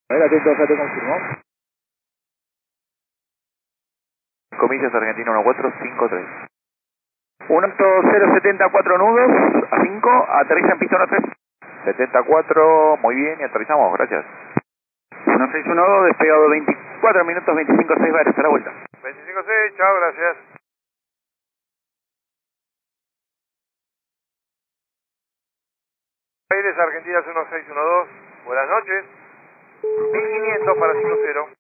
A ver, atento, acá te confirmó. Comillas Argentina 1453. 074 nudos, a 5, aterriza en pista 13. 74, muy bien, y aterrizamos, gracias. 1612, despegado 24 minutos 25.6, va a estar a la vuelta. 25.6, chao, gracias. Aires Argentina 1612, buenas noches. 1500 para 50.